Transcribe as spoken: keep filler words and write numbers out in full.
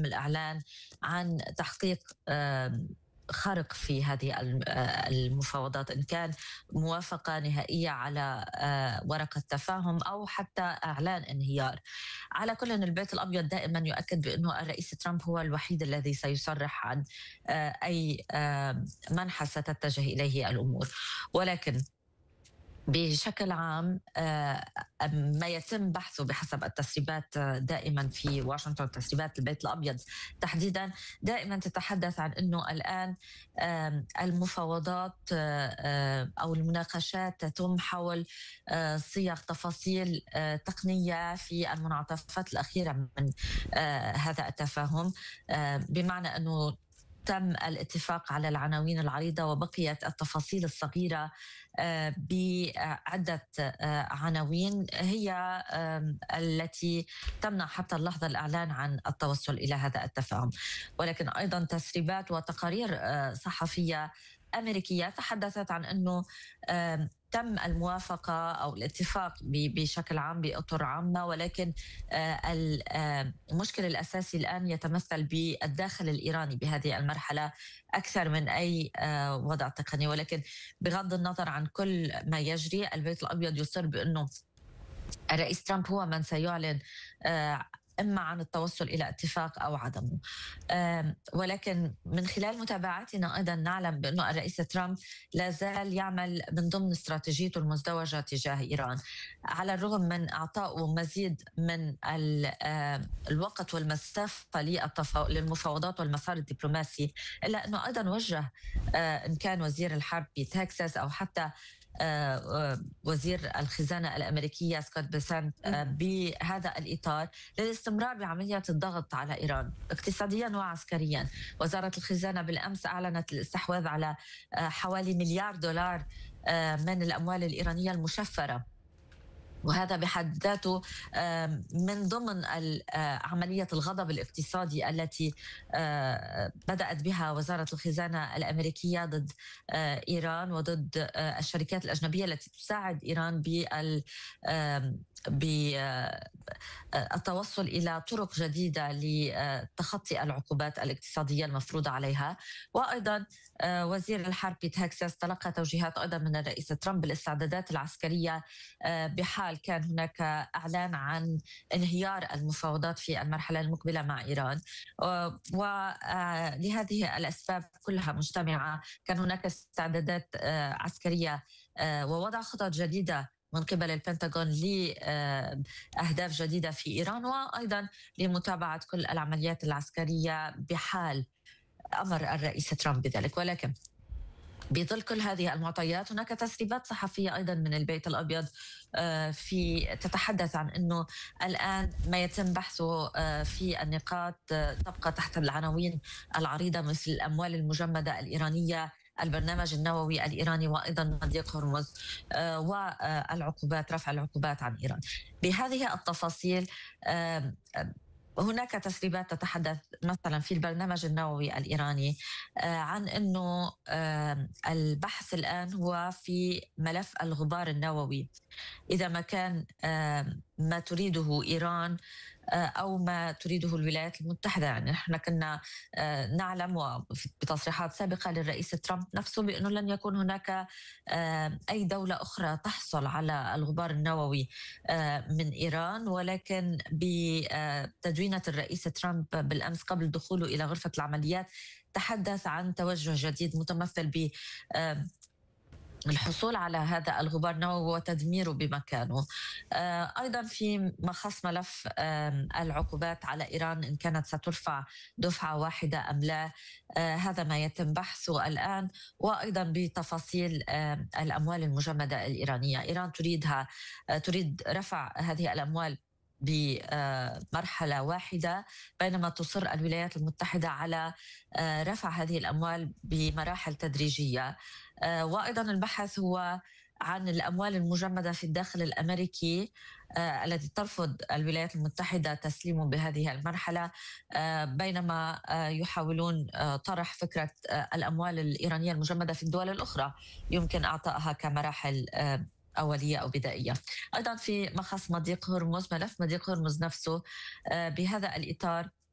يتم الإعلان عن تحقيق خرق في هذه المفاوضات، إن كان موافقة نهائية على ورقة تفاهم أو حتى إعلان انهيار. على كل، البيت الأبيض دائما يؤكد بأنه الرئيس ترامب هو الوحيد الذي سيصرح عن أي منحى ستتجه إليه الأمور، ولكن بشكل عام ما يتم بحثه بحسب التسريبات دائما في واشنطن، تسريبات البيت الأبيض تحديدا، دائما تتحدث عن أنه الآن المفاوضات أو المناقشات تتم حول صيغ تفاصيل تقنية في المنعطفات الأخيرة من هذا التفاهم، بمعنى أنه تم الاتفاق على العناوين العريضة وبقيت التفاصيل الصغيرة بعدة عناوين هي التي تمنع حتى اللحظة الإعلان عن التوصل إلى هذا التفاهم. ولكن أيضا تسريبات وتقارير صحفية أمريكية تحدثت عن أنه تم الموافقة أو الاتفاق بشكل عام بأطر عامة، ولكن المشكلة الأساسي الآن يتمثل بالداخل الإيراني بهذه المرحلة أكثر من أي وضع تقني. ولكن بغض النظر عن كل ما يجري، البيت الأبيض يصر بأنه الرئيس ترامب هو من سيعلن إما عن التوصل إلى اتفاق أو عدمه. ولكن من خلال متابعتنا أيضا نعلم بأن الرئيس ترامب لا زال يعمل من ضمن استراتيجيته المزدوجة تجاه إيران، على الرغم من إعطائه مزيد من الوقت والمسافة للمفاوضات والمسار الدبلوماسي، إلا أنه أيضا وجه إن كان وزير الحرب بتكساس أو حتى وزير الخزانة الأمريكية سكوت بيسنت بهذا الإطار للاستمرار بعملية الضغط على إيران اقتصاديا وعسكريا. وزارة الخزانة بالأمس أعلنت الاستحواذ على حوالي مليار دولار من الأموال الإيرانية المشفرة، وهذا بحد ذاته من ضمن عملية الغضب الاقتصادي التي بدأت بها وزارة الخزانة الأمريكية ضد إيران وضد الشركات الأجنبية التي تساعد إيران بال بالتوصل إلى طرق جديدة لتخطي العقوبات الاقتصادية المفروضة عليها. وأيضا وزير الحرب بتكساس تلقى توجيهات أيضا من الرئيس ترامب بالاستعدادات العسكرية بحال كان هناك إعلان عن انهيار المفاوضات في المرحلة المقبلة مع إيران. ولهذه الأسباب كلها مجتمعة كان هناك استعدادات عسكرية ووضع خطط جديدة من قبل البنتاغون لأهداف جديدة في إيران، وأيضا لمتابعة كل العمليات العسكرية بحال أمر الرئيس ترامب بذلك. ولكن بظل كل هذه المعطيات هناك تسريبات صحفية أيضا من البيت الأبيض في تتحدث عن أنه الآن ما يتم بحثه في النقاط تبقى تحت العناوين العريضة مثل الأموال المجمدة الإيرانية، البرنامج النووي الإيراني، وأيضا مضيق هرمز، والعقوبات، رفع العقوبات عن إيران. بهذه التفاصيل هناك تسريبات تتحدث مثلا في البرنامج النووي الإيراني عن أنه البحث الآن هو في ملف الغبار النووي، إذا ما كان ما تريده إيران أو ما تريده الولايات المتحدة. يعني نحن كنا نعلم بتصريحات سابقة للرئيس ترامب نفسه بأنه لن يكون هناك أي دولة أخرى تحصل على الغبار النووي من إيران، ولكن بتدوينة الرئيس ترامب بالأمس قبل دخوله إلى غرفة العمليات تحدث عن توجه جديد متمثل ب الحصول على هذا الغبار النووي وتدميره بمكانه. أيضا في مخص ملف العقوبات على إيران إن كانت سترفع دفعة واحدة أم لا، هذا ما يتم بحثه الآن. وأيضا بتفاصيل الأموال المجمدة الإيرانية، إيران تريدها تريد رفع هذه الأموال بمرحلة واحدة، بينما تصر الولايات المتحدة على رفع هذه الأموال بمراحل تدريجية. وأيضا البحث هو عن الأموال المجمدة في الداخل الأمريكي آه، التي ترفض الولايات المتحدة تسليمه بهذه المرحلة، آه، بينما آه، يحاولون آه، طرح فكرة آه، الأموال الإيرانية المجمدة في الدول الأخرى يمكن أعطائها كمراحل آه، أولية أو بدائية. أيضا في مخص مضيق هرمز، ملف مضيق هرمز نفسه، آه، بهذا الإطار